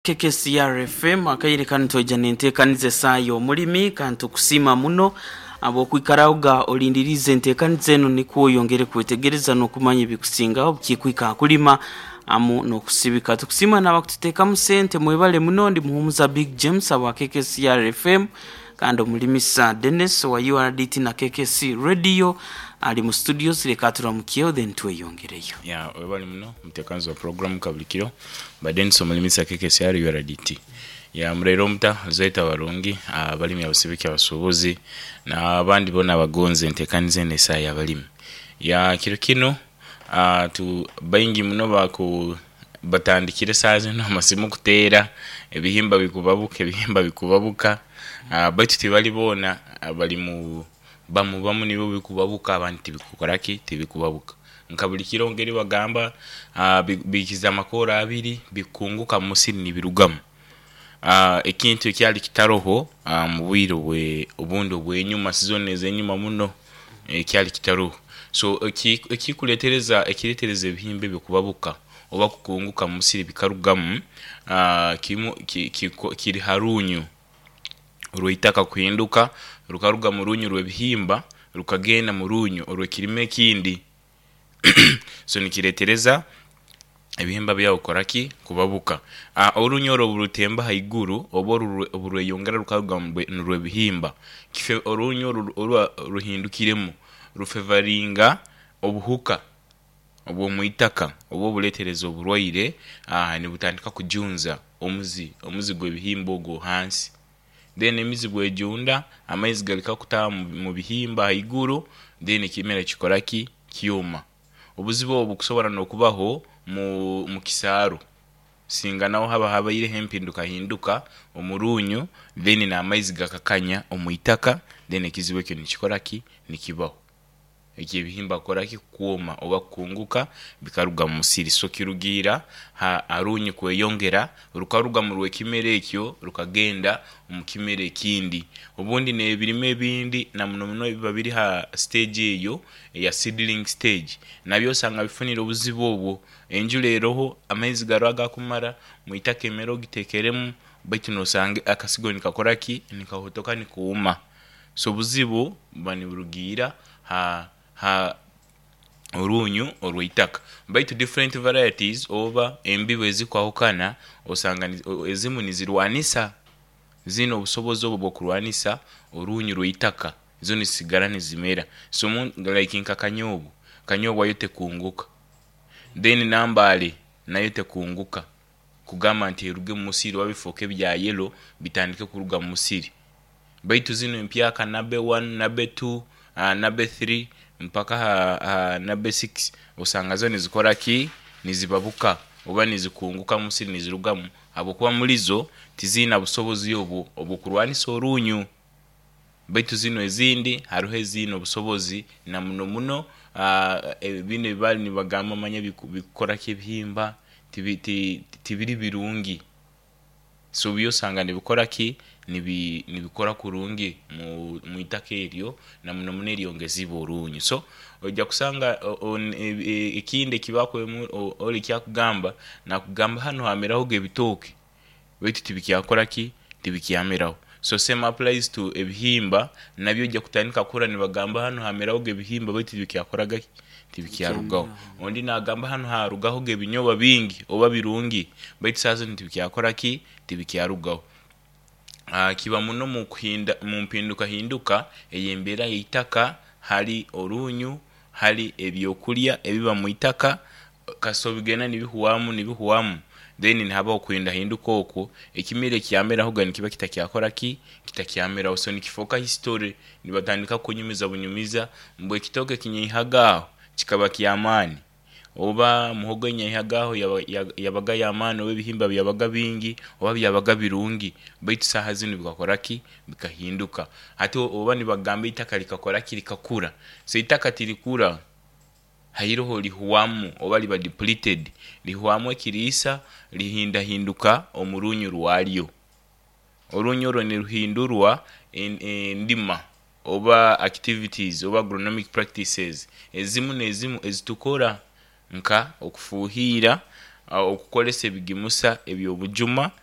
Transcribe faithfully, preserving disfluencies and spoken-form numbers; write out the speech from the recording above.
K K C R F M akayire kanto janente kanize sayo mulimi kanto kusima muno abo kwikarauga olindirize ntekanize no nikuo yongere kwetegereza no kumanya bikusinga obukikwika kulima amu no kusibika tukusima na bakuteka musente mwebale muno ndi muhumuza Big James wa K K C R F M kando mulimisa Dennis wa U R D T na K K C Radio ali mu studios lekatura mukio then tuwe yongereyo ya yeah, webali muno mtekanzo wa program kabulikiro baden so mulimisa K K C R U R D T ya mrero mta zaita warungi abalimi abasibiki abasubuzi na abandi bona abagonze ntekanize nesa ya balimi ya kiro kino uh, tu bayingi muno bako batandikire saze no amasimu kutera ebihimba bikubabuka ebihimba bikubabuka uh, baitu tibali bona abali mu bamu bamu nibo bikubabuka abantu tibikukoraki tibikubabuka nkabulikiro ngeri bagamba uh, bikiza amakora abiri bikunguka musiri nibirugamu uh, ekintu kyali kitaroho uh, mu bwiro bwe obundo bwe nyuma sizone zenyuma muno e, kyali kitaroho so ekikuletereza ekiretereza ebihimbe bikubabuka oba kukunguka musiri bikarugamu uh, kimu ki, ki, kiri harunyu ruitaka kuhinduka rukaruga mu runyu rwebihimba rukagenda mu runyu orwekirime kindi so nikiretereza ebihimba bya ukoraki kubabuka a uh, urunyu ro burutemba haiguru obo oburweyongera rukaruga mu rwebihimba kife urunyu ruhindukiremo rufevaringa obuhuka obwo muitaka obwo buletereza oburwaire ah ni butandika kujunza omuzi omuzi gwebihimba go hansi then emizi gwejunda amaizi galika kutaba mu bihimba haiguru then kimera kikoraki kiyuma obuzibo obukusobora no kubaho mu mu kisaro singa nawo haba haba ire hempinduka hinduka omurunyu then na amaizi gakakanya omuitaka then kizibo cyo nikikoraki nikibaho eki bihimba koraki kuoma oba kunguka bikaruga mu musiri so kirugira ha arunyi kweyongera rukaruga mu rwekimere ekyo rukagenda mu kimere kindi obundi ne birime bindi na muno muno babiri ha stage eyo ya seedling stage nabyo sanga bifunira obuzibo obwo enjule roho amaizi garaga kumara mu itakemero gitekeremu baitu no sange akasigo nikakoraki nikahotoka nikuuma so buzibo bani burugira ha ha urunyu orwitaka baitu different varieties over embiwe ezikwahukana osanga ezimu nizirwanisa zino obusobozo bwo kurwanisa urunyu rwitaka zo nisigara nizimera so mun like inka kanyobu kanyobu ayote kunguka then nambale nayote kunguka kugama nti ruge mu musiri wabifoke bya yellow bitandike kuruga mu musiri baitu zino empyaka nabe one nabe two uh, nabe three mpaka ha, ha nabe six usanga zo nizikora ki nizibabuka oba nizikunguka musiri nizirugamu abo kuba mulizo tizina busobozi yobu obukurwanisa orunyu baitu zino ezindi haruhe zino busobozi na muno muno uh, bine bibali nibagamba manya bikora kibihimba tibiti tibiri birungi so biyo sanga nibikora ki nibi nibikora kurungi mu muitake eryo na muno muneri ongezibo urunyu so ojja kusanga ikinde kibakwe oli kyakugamba na kugamba hano hameraho gebitoke wetu tibikyakora ki tibikyameraho so same applies to ebihimba nabyo ojja kutandika kura nibagamba hano hameraho gebihimba wetu tibikyakoraga tibikyarugaho ondi nagamba hano harugaho gebinyoba bingi oba birungi wetu sasa tibikyakora ki tibikyarugaho Uh, kiba muno mu kuhinda mu mpinduka hinduka eyembera yitaka hali orunyu hali ebyokulya ebiba mu itaka kasobigena nibihuwamu nibihuwamu then nihaba okuhinda hinduka okwo ekimire kyamera ho gani kiba kitakyakora ki kitakyamera so nikifoka history nibatandika kunyumiza bunyumiza mbwe kitoke kinyihaga kikaba kyamani oba muhogo nyahagaho yabaga yamano webihimba byabaga bingi oba byabaga birungi baitu saha zino bikakoraki bikahinduka ati oba nibagambe itaka likakoraki likakura so itaka tilikura hayiroho lihuwamu oba liba depleted lihuwamu kirisa lihinda hinduka omurunyu rwalyo orunyu ro ni ruhindurwa ndima oba activities oba agronomic practices ezimu nezimu ezitukora nka okufuhira okukolesa ebigimusa ebyobujuma